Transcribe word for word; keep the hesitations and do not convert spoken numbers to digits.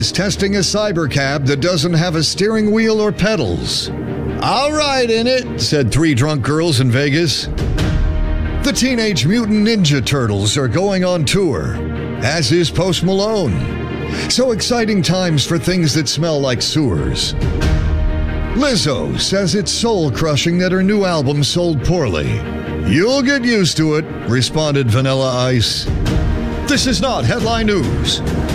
is testing a cybercab that doesn't have a steering wheel or pedals. All right, in it, said three drunk girls in Vegas. The Teenage Mutant Ninja Turtles are going on tour, as is Post Malone. So exciting times for things that smell like sewers. Lizzo says it's soul-crushing that her new album sold poorly. You'll get used to it, responded Vanilla Ice. This is not headline news.